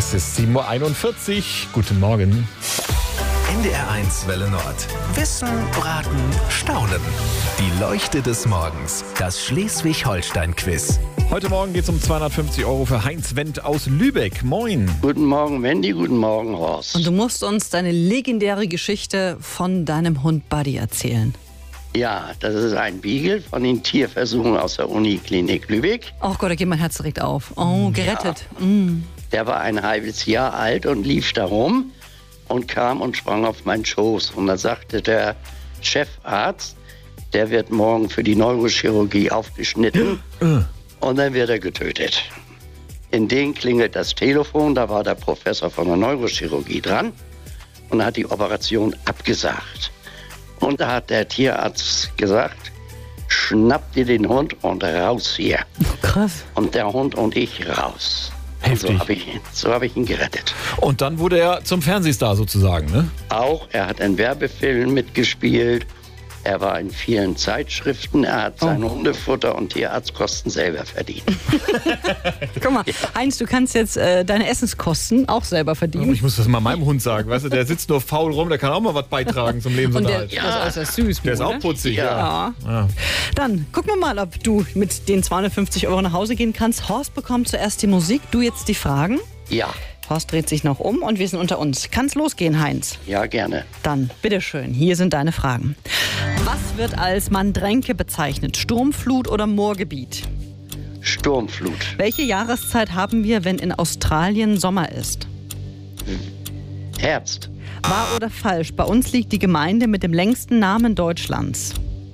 Es ist 7.41 Uhr. Guten Morgen. NDR1 Welle Nord. Wissen, Raten, Staunen. Die Leuchte des Morgens. Das Schleswig-Holstein-Quiz. Heute Morgen geht es um 250 € für Heinz Wendt aus Lübeck. Moin. Guten Morgen, Wendy. Guten Morgen, Horst. Und du musst uns deine legendäre Geschichte von deinem Hund Buddy erzählen. Ja, das ist ein Beagle von den Tierversuchen aus der Uniklinik Lübeck. Oh Gott, da geht mein Herz direkt auf. Oh, gerettet. Ja. Der war ein halbes Jahr alt und lief da rum und kam und sprang auf meinen Schoß. Und da sagte der Chefarzt, der wird morgen für die Neurochirurgie aufgeschnitten und dann wird er getötet. In dem klingelt das Telefon, da war der Professor von der Neurochirurgie dran und hat die Operation abgesagt. Und da hat der Tierarzt gesagt, schnapp dir den Hund und raus hier. Krass. Und der Hund und ich raus. Heftig. So hab ich ihn gerettet. Und dann wurde er zum Fernsehstar sozusagen, ne? Auch, er hat in Werbefilmen mitgespielt. Er war in vielen Zeitschriften. Er hat sein Hundefutter und Tierarztkosten selber verdient. Guck mal, Heinz, du kannst jetzt deine Essenskosten auch selber verdienen. Ich muss das mal meinem Hund sagen, weißt du, der sitzt nur faul rum, der kann auch mal was beitragen zum Lebensunterhalt. Und der ist äußerst süß. Der ist auch putzig, ja. Dann gucken wir mal, ob du mit den 250 € nach Hause gehen kannst. Horst bekommt zuerst die Musik, du jetzt die Fragen. Ja. Horst dreht sich noch um und wir sind unter uns. Kann's losgehen, Heinz? Ja, gerne. Dann, bitteschön, hier sind deine Fragen. Was wird als Mandränke bezeichnet? Sturmflut oder Moorgebiet? Sturmflut. Welche Jahreszeit haben wir, wenn in Australien Sommer ist? Herbst. Wahr oder falsch? Bei uns liegt die Gemeinde mit dem längsten Namen Deutschlands.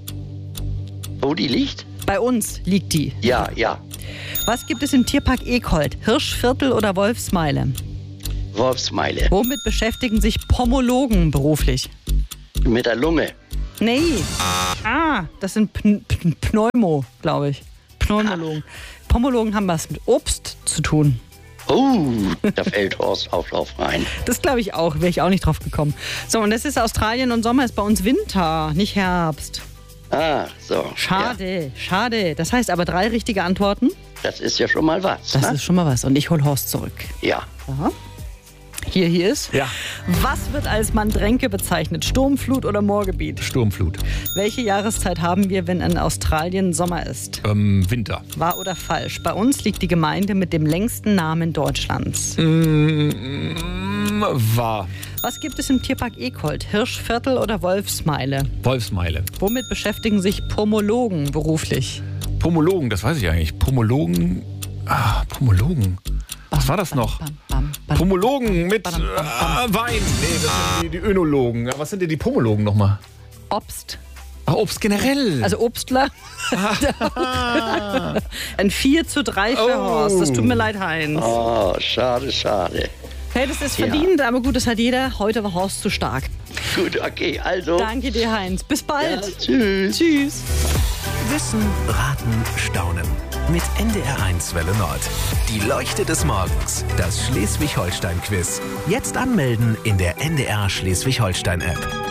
Wo die liegt? Bei uns liegt die. Ja. Was gibt es im Tierpark Eekholt? Hirschviertel oder Wolfsmeile? Wolfsmeile. Womit beschäftigen sich Pomologen beruflich? Mit der Lunge. Nee. Das sind Pneumo, glaube ich. Pneumologen. Pomologen haben was mit Obst zu tun. Da fällt Horst Auflauf rein. Das glaube ich auch, wäre ich auch nicht drauf gekommen. So, und das ist Australien und Sommer ist bei uns Winter, nicht Herbst. So. Schade. Das heißt aber 3 richtige Antworten. Das ist ja schon mal was. Das ist schon mal was. Und ich hole Horst zurück. Ja. Aha. Hier ist. Ja. Was wird als Mandränke bezeichnet? Sturmflut oder Moorgebiet? Sturmflut. Welche Jahreszeit haben wir, wenn in Australien Sommer ist? Winter. Wahr oder falsch? Bei uns liegt die Gemeinde mit dem längsten Namen Deutschlands. Wahr. Was gibt es im Tierpark Eekholt? Hirschviertel oder Wolfsmeile? Wolfsmeile. Womit beschäftigen sich Pomologen beruflich? Pomologen, das weiß ich eigentlich. Pomologen. Was war das noch? Pomologen mit Wein. Nee, das sind die Önologen. Was sind denn die Pomologen nochmal? Obst. Obst generell. Also Obstler. Ein 4:3 für Horst. Das tut mir leid, Heinz. Schade. Hey, das ist verdient, aber gut, das hat jeder. Heute war Horst zu stark. Gut, okay, also. Danke dir, Heinz. Bis bald. Ja, tschüss. Tschüss. Wissen, Raten, Staunen. Mit NDR1 Welle Nord. Die Leuchte des Morgens. Das Schleswig-Holstein-Quiz. Jetzt anmelden in der NDR Schleswig-Holstein-App.